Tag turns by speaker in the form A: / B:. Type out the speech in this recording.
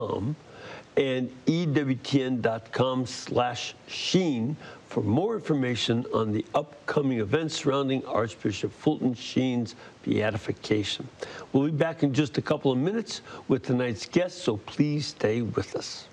A: and EWTN.com/Sheen for more information on the upcoming events surrounding Archbishop Fulton Sheen's beatification. We'll be back in just a couple of minutes with tonight's guest, so please stay with us.